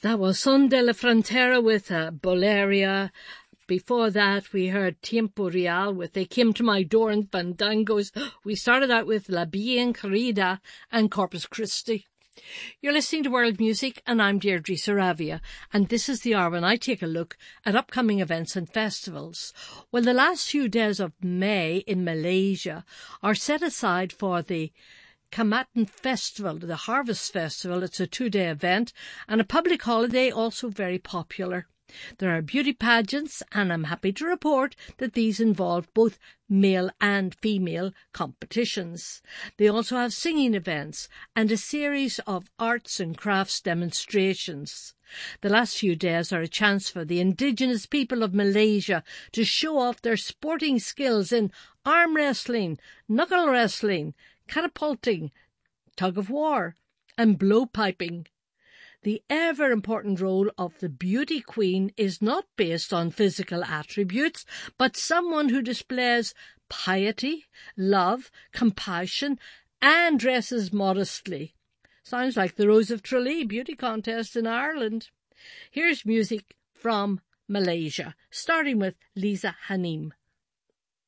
That was Son de la Frontera with Boleria. Before that, we heard Tiempo Real with They Came to My Door and Fandangos. We started out with La Bien Querida and Corpus Christi. You're listening to World Music, and I'm Deirdre Saravia, and this is the hour when I take a look at upcoming events and festivals. Well, the last few days of May in Malaysia are set aside for the Kamatan Festival, the Harvest Festival. It's a 2-day event and a public holiday, also very popular. There are beauty pageants, and I'm happy to report that these involve both male and female competitions. They also have singing events and a series of arts and crafts demonstrations. The last few days are a chance for the indigenous people of Malaysia to show off their sporting skills in arm wrestling, knuckle wrestling, catapulting, tug-of-war, and blowpiping. The ever-important role of the beauty queen is not based on physical attributes, but someone who displays piety, love, compassion, and dresses modestly. Sounds like the Rose of Tralee beauty contest in Ireland. Here's music from Malaysia, starting with Lisa Hanim.